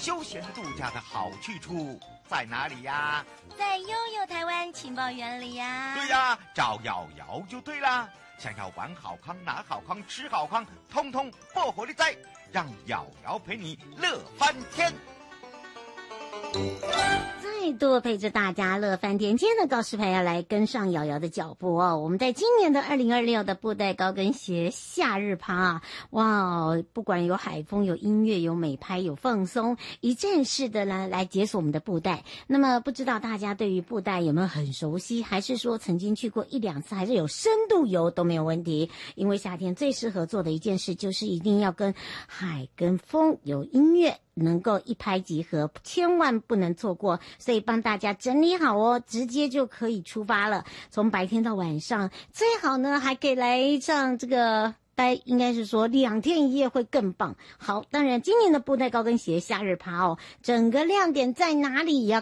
休闲度假的好去处在哪里呀？ 在悠悠台湾情报园里呀。 对呀，找瑶瑶就对啦。想要玩好康、拿好康、吃好康，通通报火力在，让瑶瑶陪你乐翻天。 再度陪着大家乐翻天。今天的告示牌要来跟上瑶瑶的脚步哦。我们在今年的2026的布袋高跟鞋夏日趴啊，哇，不管有海风、有音乐、有美拍、有放松，一站式的来解锁我们的布袋。那么不知道大家对于布袋有没有很熟悉，还是说曾经去过1、2次，还是有深度游都没有问题。因为夏天最适合做的一件事就是一定要跟海跟风有音乐，能够一拍即合，千万不能错过。所以帮大家整理好哦，直接就可以出发了。从白天到晚上，最好呢还可以来上这个应该是说2天1夜会更棒。好，当然今年的布袋高跟鞋夏日趴哦，整个亮点在哪里？也要